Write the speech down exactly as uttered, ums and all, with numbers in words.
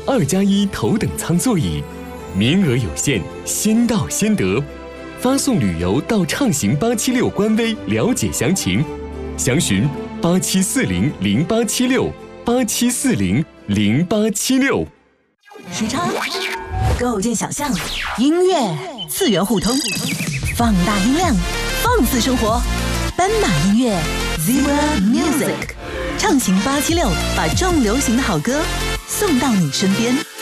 二加一头等舱座椅，名额有限，先到先得。发送旅游到畅行八七六官微了解详情，详询八七四零零八七六八七四零零八七六。 时差构建想象，音乐次元互通，放大音量，放肆生活。斑马音乐 Zebra Music， 畅行八七六，把重流行的好歌送到你身边。